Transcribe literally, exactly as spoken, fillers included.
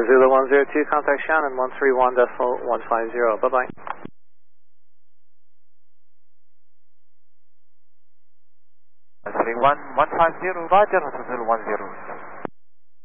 Zulu one zero two, contact Shannon one three one decimal one five zero. Bye-bye. one three one one five zero, Roger, Zulu one zero.